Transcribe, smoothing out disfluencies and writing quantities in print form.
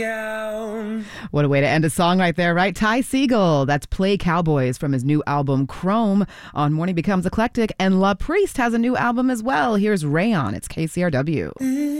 What a way to end a song right there, right? Ty Segall, that's Play Cowboys from his new album Chrome on Morning Becomes Eclectic. And La Priest has a new album as well. Here's Rayon. It's KCRW.